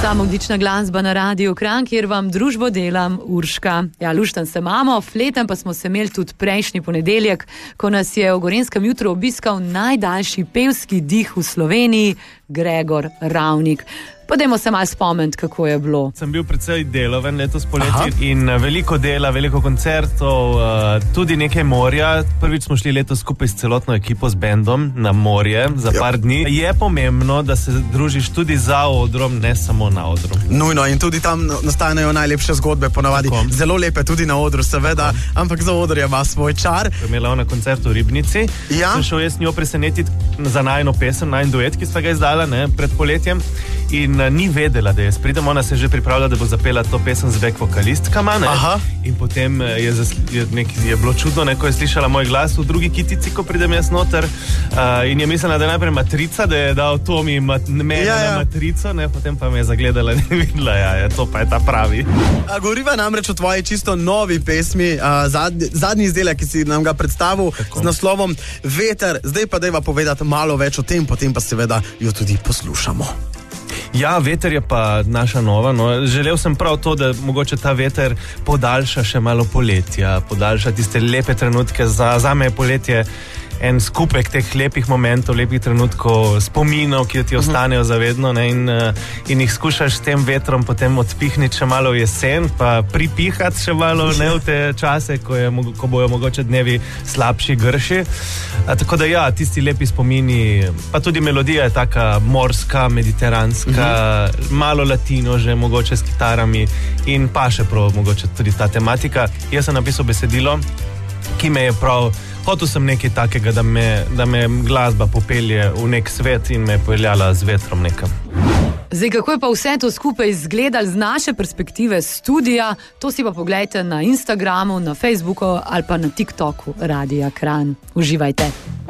Samo odlična glasba na Radiu Kranj, kjer vam družbo delam Urška. Ja, luštan se imamo, fleten pa smo se imeli tudi prejšnji ponedeljek, ko nas je v Gorenjskem jutru obiskal najdaljši pevski dih v Sloveniji, Gregor Ravnik. Pa dajmo se malo spomniti, kako je bilo. Sem bil precej deloven letos poleti in veliko dela, veliko koncertov, tudi nekaj morja. Prvič smo šli letos skupaj s celotno ekipo, z bendom na morje za par dni. Je pomembno, da se družiš tudi za odrom, ne samo na odru. Nujno, in tudi tam nastanejo najlepše zgodbe, ponavadi. Zelo lepe tudi na odru, seveda, ampak za odr ima svoj čar. Imela ona koncert v Ribnici. Ja. Sem šel jaz njo presenetiti za najino pesem, najin duet, ki sva ga izdala pred poletjem. In ni vedela, da jaz pridem, ona se je že pripravila, da bo zapela to pesem z back vokalistkama, in potem je bilo čudno, ko je slišala moj glas v drugi kitici, ko pridem jaz noter, in je mislila, da je najprej matrica, da je dal Tomi mene na matrico, potem pa me je zagledala in videla, to pa je ta pravi. Govoriva namreč o tvoji čisto novi pesmi, zadnji izdelek, ki si nam ga predstavil z naslovom Veter. Zdaj pa dajva povedati malo več o tem, potem pa seveda jo tudi poslušamo. Ja, Veter je pa naša nova. Želel sem prav to, da mogoče ta veter podaljša še malo poletja, podaljša tiste lepe trenutke. Za me je poletje en skupek teh lepih momentov, lepih trenutkov, spominov, ki ti ostanejo zavedno, in jih skušaš s tem vetrom potem odpihniti še malo v jesen, pa pripihati še malo v te čase, ko bojo mogoče dnevi slabši, grši. Tako da ja, tisti lepi spomini, pa tudi melodija je taka morska, mediteranska, malo latino že mogoče s kitarami in pa še prav mogoče tudi ta tematika. Jaz sem napisal besedilo, ki me je prav, hotel sem nekaj takega, da me glasba popelje v nek svet in me je peljala z vetrom nekam. Zdaj, kako je pa vse to skupaj izgledalo z naše perspektive studija, to si pa poglejte na Instagramu, na Facebooku ali pa na TikToku Radia Kranj. Uživajte!